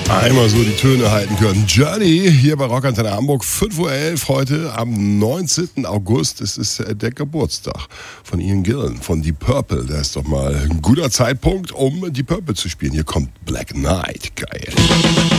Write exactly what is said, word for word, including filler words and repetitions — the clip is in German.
Einmal so die Töne halten können. Journey hier bei Rock Antenne Hamburg, fünf Uhr elf heute am neunzehnten August. Es ist der Geburtstag von Ian Gillan von Deep Purple. Das ist doch mal ein guter Zeitpunkt, um Deep Purple zu spielen. Hier kommt Black Knight. Geil.